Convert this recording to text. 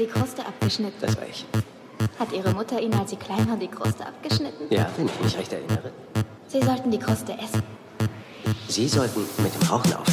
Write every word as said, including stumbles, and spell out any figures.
Kruste abgeschnitten. Das war ich. Hat Ihre Mutter Ihnen, als Sie klein waren, die Kruste abgeschnitten? Ja, wenn ich mich recht erinnere. Sie sollten die Kruste essen. Sie sollten mit dem Rauchen aufhören.